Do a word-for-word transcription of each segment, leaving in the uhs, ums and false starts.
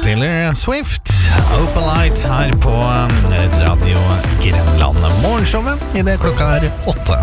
Taylor Swift, Open Light her på Radio Grenland. Morgenshowet i det klokka er åtte.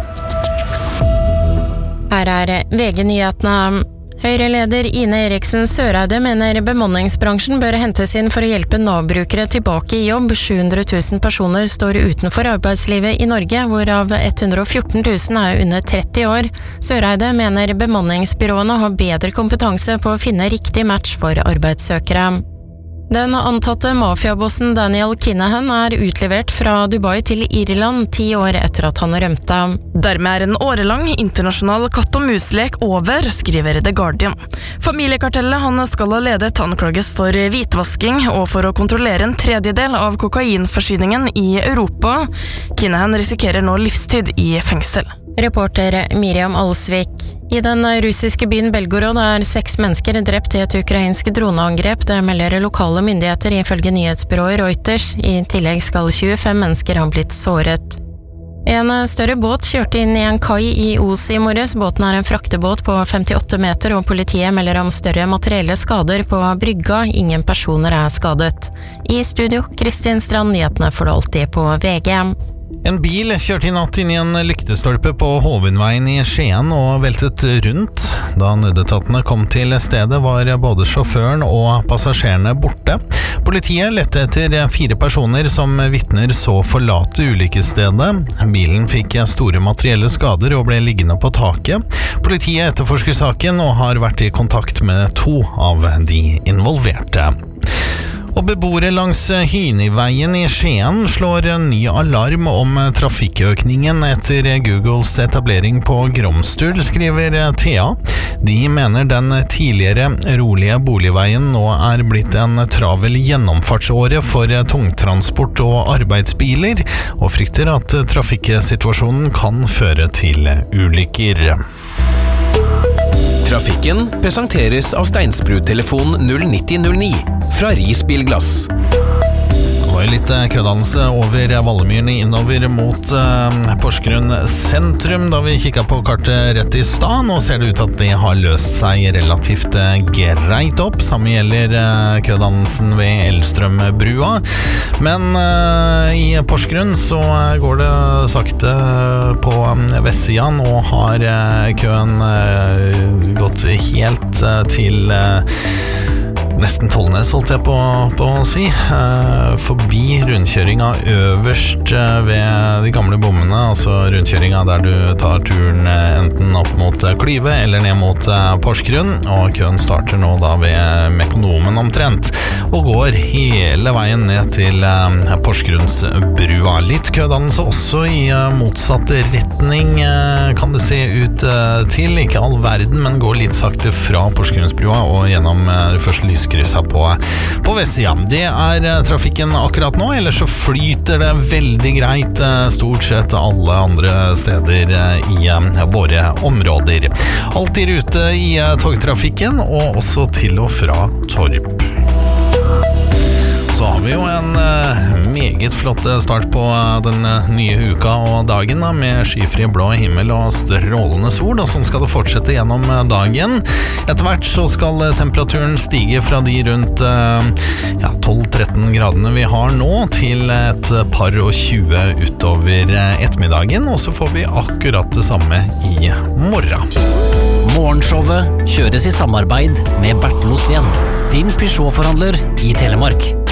Her er V G-nyhetene. Høyre-leder Ine Eriksen Søreide mener bemanningsbransjen bør hentes inn for å hjelpe Nav-brukere tilbake i jobb. sju hundre tusen personer står utenfor arbeidslivet i Norge, hvorav hundre og fjorten tusen er under tretti år. Søreide mener bemanningsbyråene har bedre kompetanse på å finne riktig match for arbeidssøkere. Den antatte mafiabossen Daniel Kinahan er utlevert fra Dubai til Irland ti år etter at han rømte. Dermed er en årelang internasjonal katt- og muslek over, skriver The Guardian. Familiekartellet han skal ha ledet anklages for hvitvasking og for å kontrollere en tredjedel av kokainforsyningen i Europa. Kinahan risikerer nå livstid i fengsel. Reporter Miriam Alsvik. I den russiske byen Belgorod er seks mennesker drept i et ukrainsk droneangrep. Det melder lokale myndigheter ifølge nyhetsbyrået Reuters. I tillegg skal tjuefem mennesker ha blitt såret. En større båt kjørte inn i en kai i Os i morges. Båten er en fraktebåt på femtiåtte meter, og politiet melder om større materielle skader på brygga. Ingen personer er skadet. I studio, Kristin Strand, nyhetene får du alltid på V G. En bil kjørte i natt inn i en lyktestolpe på Hovindveien i Skien og veltet rundt. Da nødetatene kom til stedet var både sjåføren og passasjerene borte. Politiet lette etter fire personer som vitner så forlate ulykkesstedet. Bilen fikk store materielle skader og ble liggende på taket. Politiet etterforsker saken og har vært i kontakt med to av de involverte. Og beboere langs Hyniveien i Skien slår en ny alarm om trafikkøkningen etter Googles etablering på Gromstul, skriver T A. De mener den tidligere rolige boligveien nå er blitt en travel gjennomfartsåre for tungtransport og arbeidsbiler, og frykter at trafikksituasjonen kan føre til ulykker. Trafikken presenteres av Steinsbrud-telefon null nitti null ni fra Ris Bilglass. Det var jo litt kødannelse over Vallemyrene innover mot uh, Porsgrunn sentrum da vi kikket på kartet rett i stad. Nå ser det ut at det har løst seg relativt uh, greit opp. Samme gjelder uh, kødannelsen ved Elstrømbrua. Men uh, i Porsgrunn så går det sakte på um, vestsiden. Nå har uh, køen uh, gått helt uh, til uh, nesten Tollnes, holdt jeg på, på å si. Eh, forbi rundkjøringa øverst eh, ved de gamle bommene, altså rundkjøringa der du tar turen eh, enten opp mot eh, Klyve eller ned mot eh, Porsgrunn, og køen starter nå da ved Mekonomen omtrent, og går hele veien ned til eh, Porsgrunnsbrua. Litt kødannelse også i eh, motsatt retning, eh, kan det se ut eh, til. Ikke all verden, men går litt sakte fra Porsgrunnsbrua og gjennom eh, det første lyset kryssa på, på vestsiden. Det er trafikken akkurat nå, ellers så flyter det veldig greit stort sett alle andre steder i våre områder. Alltid ute i togtrafikken, og også til og fra Torp. Så har vi jo en uh, meget flott start på uh, den uh, nye uka og dagen da, med skyfri blå himmel og strålende sol, og sånn skal det fortsette gjennom uh, dagen. Etter hvert så skal uh, temperaturen stige fra de rundt uh, ja, tolv til tretten gradene vi har nå, til et par og tjue utover uh, ettermiddagen, og så får vi akkurat det samme i morgen. Morgenshowet kjøres i samarbeid med Bertel Osten, din Peugeot-forhandler i Telemark.